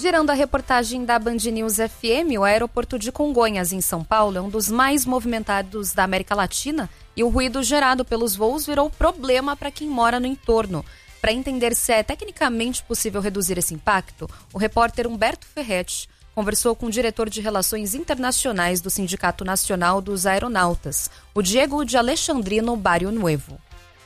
Girando a reportagem da Band News FM, o aeroporto de Congonhas, em São Paulo, é um dos mais movimentados da América Latina e o ruído gerado pelos voos virou problema para quem mora no entorno. Para entender se é tecnicamente possível reduzir esse impacto, o repórter Humberto Ferretti conversou com o diretor de Relações Internacionais do Sindicato Nacional dos Aeronautas, o Diego de Alexandrino Barrio Nuevo.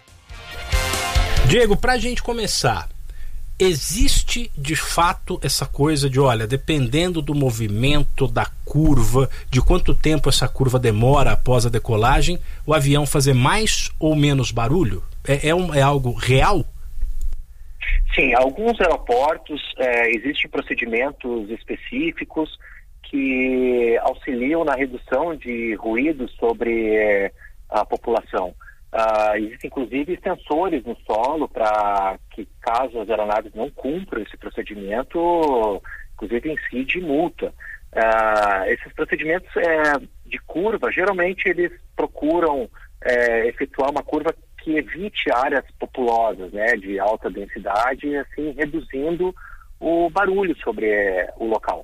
Diego, para a gente começar, existe de fato essa coisa de, olha, dependendo do movimento da curva, de quanto tempo essa curva demora após a decolagem, o avião fazer mais ou menos barulho? É algo real? Sim, alguns aeroportos existem procedimentos específicos que auxiliam na redução de ruído sobre a população. Existem inclusive sensores no solo para que, caso as aeronaves não cumpram esse procedimento, inclusive incide multa. Esses procedimentos de curva, geralmente eles procuram efetuar uma curva que evite áreas populosas, né, de alta densidade, assim reduzindo o barulho sobre o local.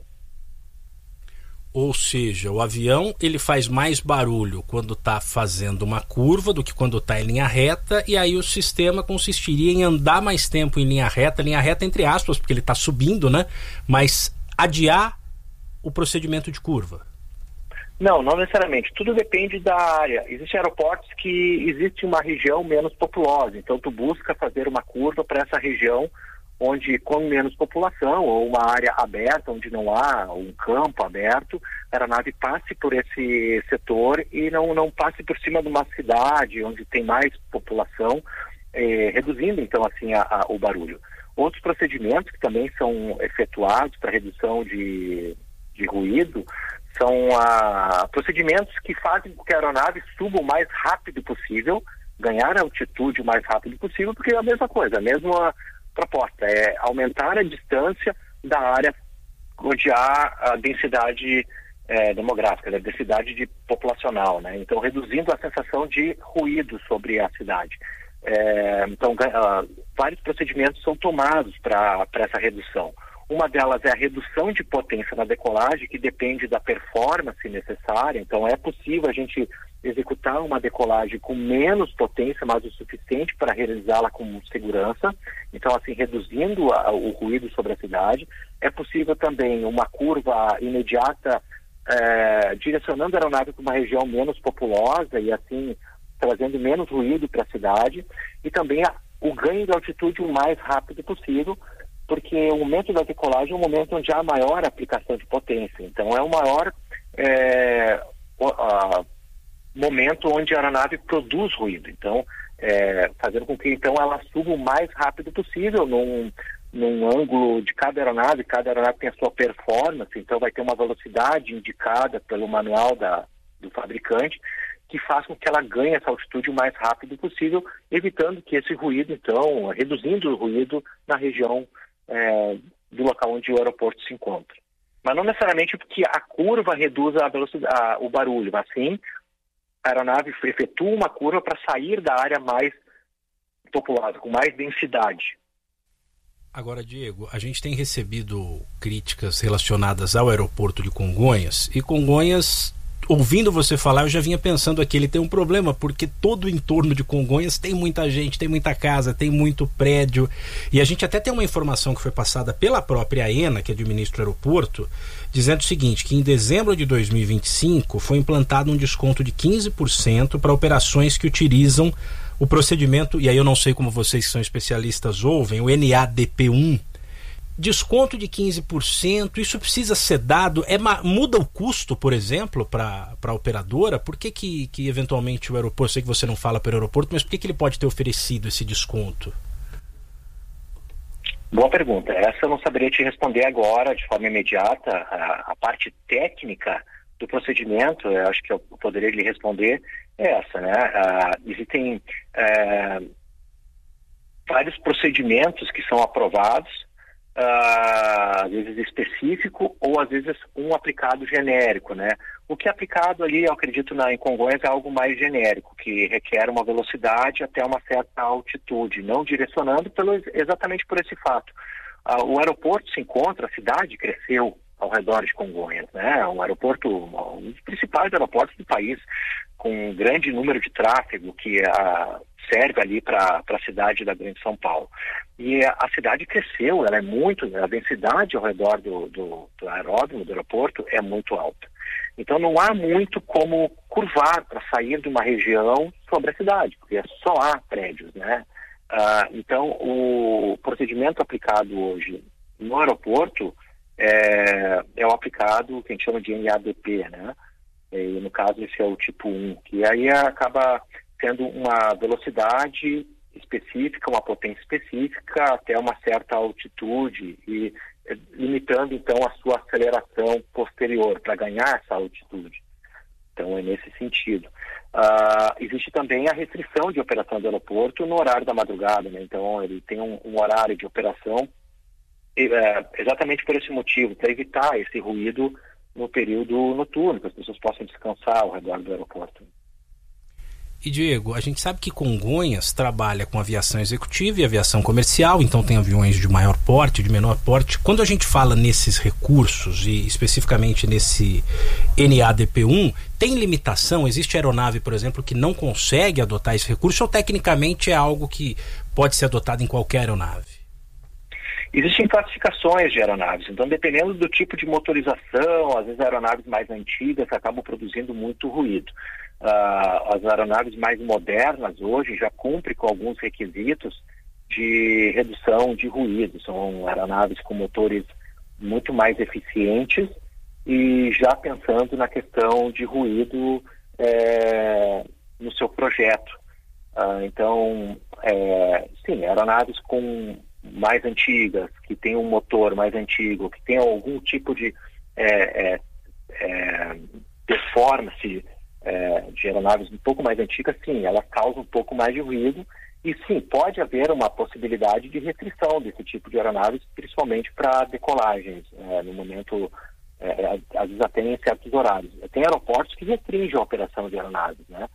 Ou seja, o avião ele faz mais barulho quando está fazendo uma curva do que quando está em linha reta, e aí o sistema consistiria em andar mais tempo em linha reta entre aspas, porque ele está subindo, né? Mas adiar o procedimento de curva. Não necessariamente. Tudo depende da área. Existem aeroportos que existe uma região menos populosa, então tu busca fazer uma curva para essa região onde com menos população, ou uma área aberta onde não há um campo aberto, a aeronave passe por esse setor e não passe por cima de uma cidade onde tem mais população, reduzindo então assim o barulho. Outros procedimentos que também são efetuados para redução de ruído são procedimentos que fazem com que a aeronave suba o mais rápido possível, ganhar altitude o mais rápido possível, porque é a mesma coisa, a mesma proposta é aumentar a distância da área onde há a densidade demográfica, a densidade populacional, né? Então, reduzindo a sensação de ruído sobre a cidade. Então, vários procedimentos são tomados para essa redução. Uma delas é a redução de potência na decolagem, que depende da performance necessária. Então, é possível a gente executar uma decolagem com menos potência, mas o suficiente para realizá-la com segurança. Então, assim, reduzindo o ruído sobre a cidade. É possível também uma curva imediata, direcionando a aeronave para uma região menos populosa e, assim, trazendo menos ruído para a cidade. E também o ganho de altitude o mais rápido possível, porque o momento da decolagem é um momento onde há maior aplicação de potência. Então, é o maior momento onde a aeronave produz ruído. Então, fazendo com que então ela suba o mais rápido possível num ângulo de cada aeronave tem a sua performance, então vai ter uma velocidade indicada pelo manual do fabricante, que faz com que ela ganhe essa altitude o mais rápido possível, evitando que esse ruído, então, reduzindo o ruído na região do local onde o aeroporto se encontra. Mas não necessariamente porque a curva reduza a velocidade, o barulho, mas sim a aeronave efetua uma curva para sair da área mais populada, com mais densidade. Agora, Diego, a gente tem recebido críticas relacionadas ao aeroporto de Congonhas, e Congonhas, ouvindo você falar, eu já vinha pensando aqui, ele tem um problema, porque todo o entorno de Congonhas tem muita gente, tem muita casa, tem muito prédio, e a gente até tem uma informação que foi passada pela própria AENA, que administra o aeroporto, dizendo o seguinte, que em dezembro de 2025 foi implantado um desconto de 15% para operações que utilizam o procedimento, e aí eu não sei como vocês que são especialistas ouvem, o NADP1, desconto de 15%, isso precisa ser dado, muda o custo, por exemplo, para a operadora? Por que eventualmente o aeroporto, sei que você não fala para o aeroporto, mas por que ele pode ter oferecido esse desconto? Boa pergunta. Essa eu não saberia te responder agora, de forma imediata. A parte técnica do procedimento, eu acho que eu poderia lhe responder essa, né? Existem vários procedimentos que são aprovados, às vezes específico ou às vezes um aplicado genérico, né? O que é aplicado ali, eu acredito, em Congonhas é algo mais genérico, que requer uma velocidade até uma certa altitude, não direcionando exatamente por esse fato. O aeroporto se encontra, a cidade cresceu ao redor de Congonhas, né? Um aeroporto, um dos principais aeroportos do país, com um grande número de tráfego que serve ali para a cidade da Grande São Paulo. E a cidade cresceu, ela é muito, a densidade ao redor do aeródromo, do aeroporto, é muito alta. Então não há muito como curvar para sair de uma região sobre a cidade, porque só há prédios, né? Então o procedimento aplicado hoje no aeroporto é o aplicado que a gente chama de NADP, né? E no caso esse é o tipo 1, que aí acaba tendo uma velocidade específica, uma potência específica até uma certa altitude e limitando então a sua aceleração posterior para ganhar essa altitude. Então é nesse sentido. Existe também a restrição de operação do aeroporto no horário da madrugada, né? Então ele tem um horário de operação exatamente por esse motivo, para evitar esse ruído no período noturno, que as pessoas possam descansar ao redor do aeroporto. E Diego, a gente sabe que Congonhas trabalha com aviação executiva e aviação comercial, então tem aviões de maior porte, de menor porte. Quando a gente fala nesses recursos e especificamente nesse NADP1, tem limitação? Existe aeronave, por exemplo, que não consegue adotar esse recurso ou tecnicamente é algo que pode ser adotado em qualquer aeronave? Existem classificações de aeronaves, então dependendo do tipo de motorização, às vezes aeronaves mais antigas acabam produzindo muito ruído. As aeronaves mais modernas hoje já cumprem com alguns requisitos de redução de ruído. São aeronaves com motores muito mais eficientes e já pensando na questão de ruído no seu projeto. Então, sim, aeronaves mais antigas, que tem um motor mais antigo, que tem algum tipo de performance de aeronaves um pouco mais antigas, sim, elas causam um pouco mais de ruído e sim, pode haver uma possibilidade de restrição desse tipo de aeronaves, principalmente para decolagens, no momento, às vezes até em certos horários. Tem aeroportos que restringem a operação de aeronaves, né?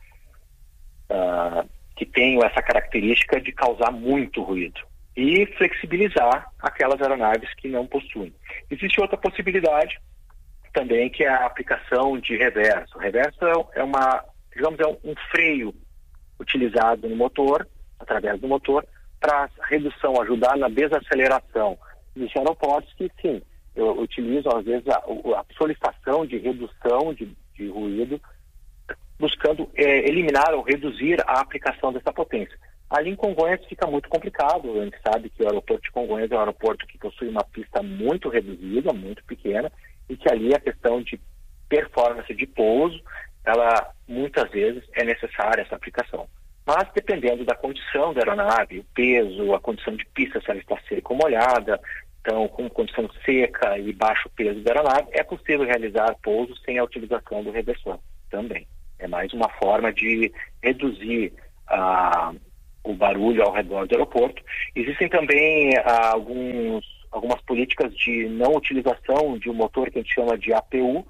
Que tem essa característica de causar muito ruído e flexibilizar aquelas aeronaves que não possuem. Existe outra possibilidade também, que é a aplicação de reverso. O reverso é um freio utilizado no motor, através do motor, para redução, ajudar na desaceleração. Existem aeroportos que, sim, utilizam, às vezes, a solicitação de redução de ruído, buscando eliminar ou reduzir a aplicação dessa potência. Ali em Congonhas fica muito complicado. A gente sabe que o aeroporto de Congonhas é um aeroporto que possui uma pista muito reduzida, muito pequena, e que ali a questão de performance de pouso, ela muitas vezes é necessária essa aplicação. Mas dependendo da condição da aeronave, o peso, a condição de pista, se ela está seca ou molhada, então com condição seca e baixo peso da aeronave, é possível realizar pouso sem a utilização do reversor também. É mais uma forma de reduzir o barulho ao redor do aeroporto. Existem também algumas políticas de não utilização de um motor que a gente chama de APU,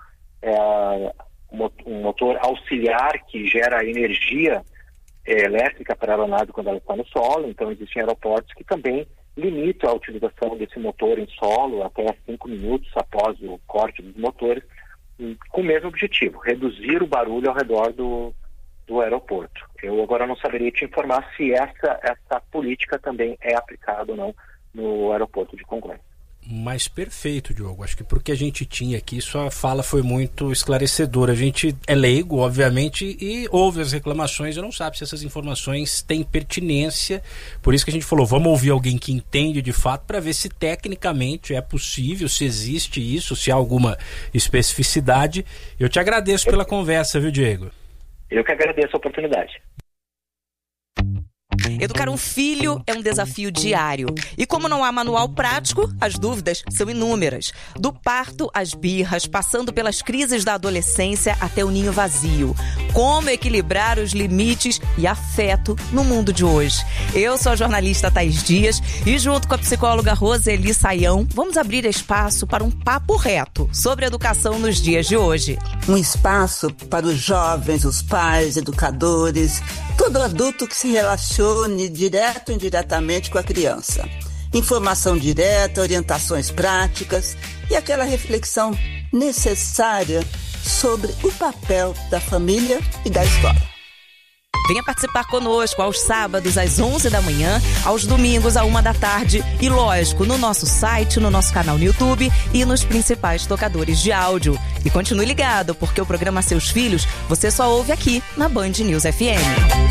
um motor auxiliar que gera energia elétrica para a aeronave quando ela está no solo. Então existem aeroportos que também limitam a utilização desse motor em solo até 5 minutos após o corte dos motores, com o mesmo objetivo, reduzir o barulho ao redor do aeroporto. Eu agora não saberia te informar se essa política também é aplicada ou não no aeroporto de Congonhas. Mas perfeito, Diogo. Acho que porque a gente tinha aqui, sua fala foi muito esclarecedora. A gente é leigo, obviamente, e ouve as reclamações e não sabe se essas informações têm pertinência. Por isso que a gente falou, vamos ouvir alguém que entende de fato para ver se tecnicamente é possível, se existe isso, se há alguma especificidade. Eu te agradeço pela conversa, viu, Diego? Eu que agradeço a oportunidade. Educar um filho é um desafio diário. E como não há manual prático, as dúvidas são inúmeras. Do parto às birras, passando pelas crises da adolescência até o ninho vazio. Como equilibrar os limites e afeto no mundo de hoje? Eu sou a jornalista Thaís Dias e junto com a psicóloga Roseli Saião, vamos abrir espaço para um papo reto sobre educação nos dias de hoje. Um espaço para os jovens, os pais, educadores, todo adulto que se relacione direto ou indiretamente com a criança. informação direta, orientações práticas e aquela reflexão necessária sobre o papel da família e da escola. Venha participar conosco aos sábados às 11 da manhã, aos domingos à 1 da tarde e, lógico, no nosso site, no nosso canal no YouTube e nos principais tocadores de áudio. E continue ligado, porque o programa Seus Filhos você só ouve aqui na Band News FM.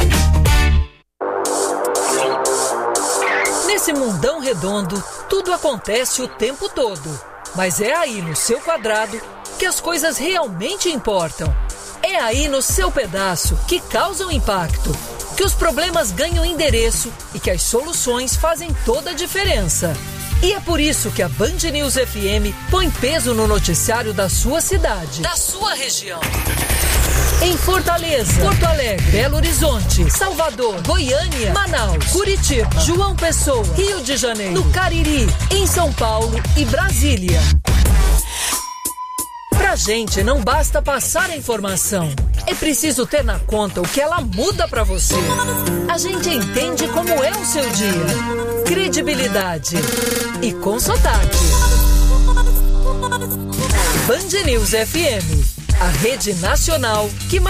Nesse mundão redondo, tudo acontece o tempo todo. Mas é aí no seu quadrado que as coisas realmente importam. É aí no seu pedaço que causam impacto, que os problemas ganham endereço e que as soluções fazem toda a diferença. E é por isso que a Band News FM põe peso no noticiário da sua cidade, da sua região. Em Fortaleza, Porto Alegre, Belo Horizonte, Salvador, Goiânia, Manaus, Curitiba, João Pessoa, Rio de Janeiro, no Cariri, em São Paulo e Brasília. Pra gente não basta passar a informação, é preciso ter na conta o que ela muda pra você. A gente entende como é o seu dia, credibilidade e com sotaque. Band News FM, a rede nacional que